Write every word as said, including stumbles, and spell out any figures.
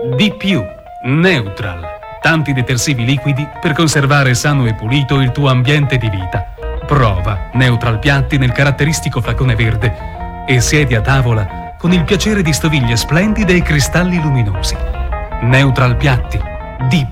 Di più, Neutral. Tanti detersivi liquidi per conservare sano e pulito il tuo ambiente di vita. Prova Neutral Piatti nel caratteristico flacone verde e siedi a tavola con il piacere di stoviglie splendide e cristalli luminosi. Neutral Piatti. Di